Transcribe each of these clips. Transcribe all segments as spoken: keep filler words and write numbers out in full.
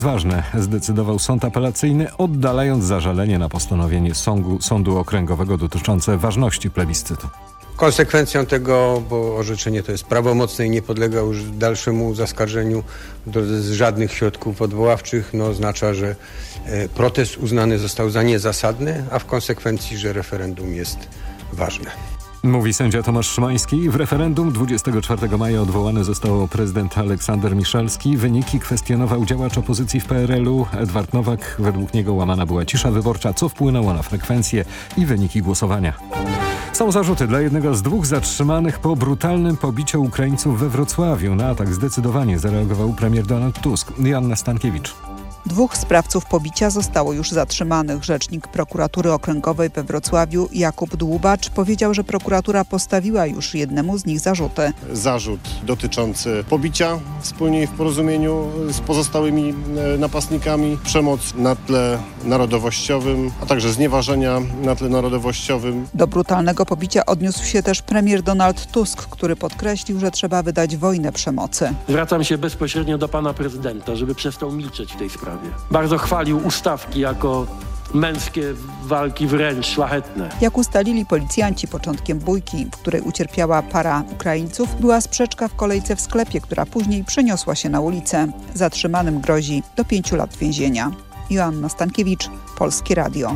Ważne, zdecydował sąd apelacyjny, oddalając zażalenie na postanowienie sądu, sądu okręgowego dotyczące ważności plebiscytu. Konsekwencją tego, bo orzeczenie to jest prawomocne i nie podlega już dalszemu zaskarżeniu do żadnych środków odwoławczych, no oznacza, że protest uznany został za niezasadny, a w konsekwencji, że referendum jest ważne. Mówi sędzia Tomasz Szymański. W referendum dwudziestego czwartego maja odwołany został prezydent Aleksander Miszalski. Wyniki kwestionował działacz opozycji w P R L u Edward Nowak. Według niego łamana była cisza wyborcza, co wpłynęło na frekwencję i wyniki głosowania. Są zarzuty dla jednego z dwóch zatrzymanych po brutalnym pobiciu Ukraińców we Wrocławiu. Na atak zdecydowanie zareagował premier Donald Tusk. Joanna Stankiewicz. Dwóch sprawców pobicia zostało już zatrzymanych. Rzecznik prokuratury okręgowej we Wrocławiu Jakub Dłubacz powiedział, że prokuratura postawiła już jednemu z nich zarzuty. Zarzut dotyczący pobicia wspólnie i w porozumieniu z pozostałymi napastnikami, przemoc na tle narodowościowym, a także znieważenia na tle narodowościowym. Do brutalnego pobicia odniósł się też premier Donald Tusk, który podkreślił, że trzeba wydać wojnę przemocy. Zwracam się bezpośrednio do pana prezydenta, żeby przestał milczeć w tej sprawie. Bardzo chwalił ustawki jako męskie walki wręcz szlachetne. Jak ustalili policjanci, początkiem bójki, w której ucierpiała para Ukraińców, była sprzeczka w kolejce w sklepie, która później przeniosła się na ulicę. Zatrzymanym grozi do pięciu lat więzienia. Joanna Stankiewicz, Polskie Radio.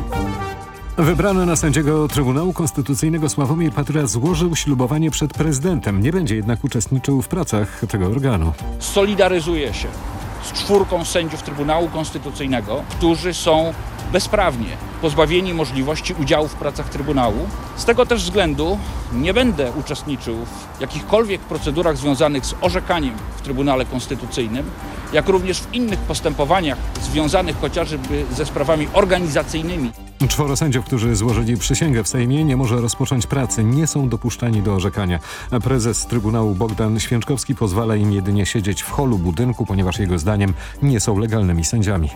Wybrany na sędziego Trybunału Konstytucyjnego Sławomir Patera złożył ślubowanie przed prezydentem. Nie będzie jednak uczestniczył w pracach tego organu. Solidaryzuje się z czwórką sędziów Trybunału Konstytucyjnego, którzy są bezprawnie pozbawieni możliwości udziału w pracach Trybunału. Z tego też względu nie będę uczestniczył w jakichkolwiek procedurach związanych z orzekaniem w Trybunale Konstytucyjnym, jak również w innych postępowaniach związanych chociażby ze sprawami organizacyjnymi. Czworo sędziów, którzy złożyli przysięgę w Sejmie, nie może rozpocząć pracy. Nie są dopuszczani do orzekania. Prezes Trybunału Bogdan Święczkowski pozwala im jedynie siedzieć w holu budynku, ponieważ jego zdaniem nie są legalnymi sędziami.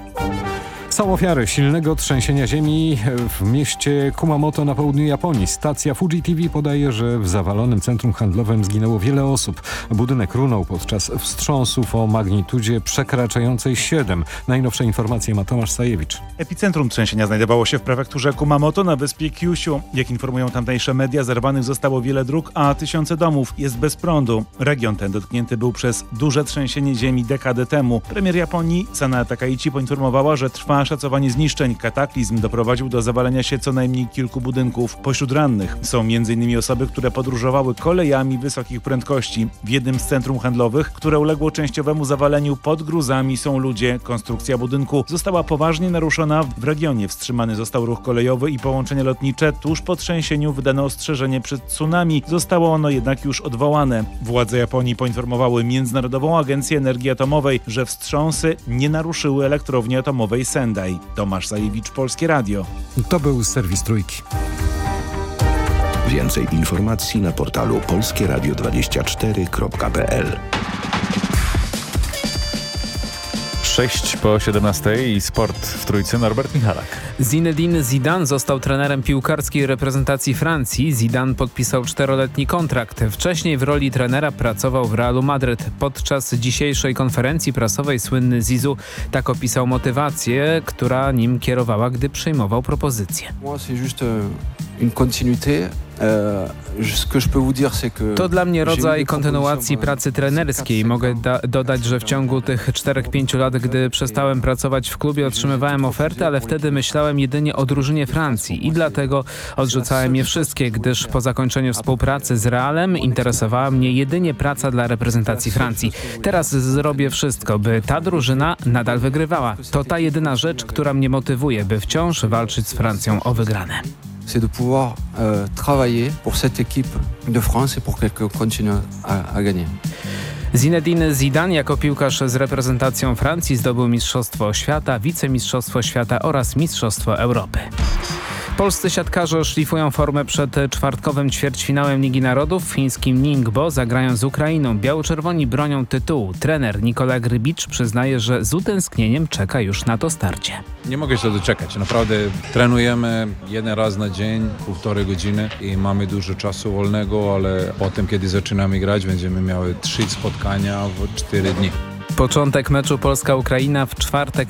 Są ofiary silnego trzęsienia ziemi w mieście Kumamoto na południu Japonii. Stacja Fuji T V podaje, że w zawalonym centrum handlowym zginęło wiele osób. Budynek runął podczas wstrząsów o magnitudzie przekraczającej siedem. Najnowsze informacje ma Tomasz Sajewicz. Epicentrum trzęsienia znajdowało się w prefekturze Kumamoto na wyspie Kyushu. Jak informują tamtejsze media, zerwanych zostało wiele dróg, a tysiące domów jest bez prądu. Region ten dotknięty był przez duże trzęsienie ziemi dekadę temu. Premier Japonii Sana Takaichi poinformowała, że trwa szacowanie zniszczeń. Kataklizm doprowadził do zawalenia się co najmniej kilku budynków. Pośród rannych są między innymi osoby, które podróżowały kolejami wysokich prędkości. W jednym z centrum handlowych, które uległo częściowemu zawaleniu, pod gruzami są ludzie. Konstrukcja budynku została poważnie naruszona. W regionie wstrzymany został ruch kolejowy i połączenie lotnicze. Tuż po trzęsieniu wydano ostrzeżenie przed tsunami. Zostało ono jednak już odwołane. Władze Japonii poinformowały Międzynarodową Agencję Energii Atomowej, że wstrząsy nie naruszyły elektrowni atomowej Sendai. Tomasz Zajewicz, Polskie Radio. To był serwis Trójki. Więcej informacji na portalu polskie radio dwadzieścia cztery kropka p l. sześć po siedemnastej i sport w Trójce. Norbert Michalak. Zinedine Zidane został trenerem piłkarskiej reprezentacji Francji. Zidane podpisał czteroletni kontrakt. Wcześniej w roli trenera pracował w Realu Madryt. Podczas dzisiejszej konferencji prasowej słynny Zizou tak opisał motywację, która nim kierowała, gdy przyjmował propozycję. To dla mnie rodzaj kontynuacji pracy trenerskiej. Mogę da- dodać, że w ciągu tych czterech pięciu lat, gdy przestałem pracować w klubie, otrzymywałem oferty, ale wtedy myślałem jedynie o drużynie Francji i dlatego odrzucałem je wszystkie, gdyż po zakończeniu współpracy z Realem interesowała mnie jedynie praca dla reprezentacji Francji. Teraz zrobię wszystko, by ta drużyna nadal wygrywała. To ta jedyna rzecz, która mnie motywuje, by wciąż walczyć z Francją o wygrane. C'est de pouvoir euh, travailler pour cette équipe de France et pour qu'elle continue à, à gagner. Zinedine Zidane jako piłkarz z reprezentacją Francji zdobył Mistrzostwo Świata, Wicemistrzostwo Świata oraz Mistrzostwo Europy. Polscy siatkarze szlifują formę przed czwartkowym ćwierćfinałem Ligi Narodów. W fińskim Ningbo zagrają z Ukrainą. Biało-czerwoni bronią tytułu. Trener Nikola Grybicz przyznaje, że z utęsknieniem czeka już na to starcie. Nie mogę się doczekać. Naprawdę trenujemy jeden raz na dzień, półtorej godziny i mamy dużo czasu wolnego, ale potem, kiedy zaczynamy grać, będziemy miały trzy spotkania w cztery dni. Początek meczu Polska-Ukraina w czwartek